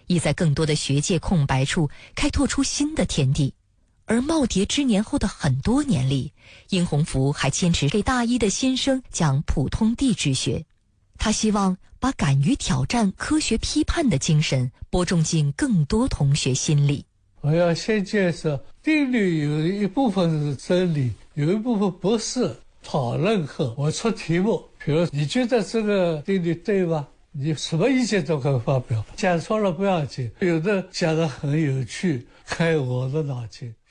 亦在更多的学界空白处开拓出新的天地。而耄耋之年后的很多年里，殷洪福还坚持给大一的新生讲普通地质学。他希望把敢于挑战科学批判的精神播种进更多同学心里。 我要先介绍定律有一部分是真理，有一部分不是。讨论后我出题目，比如你觉得这个定律对吧？你什么意见都可以发表，讲错了不要紧，有的讲得很有趣，开我的脑筋。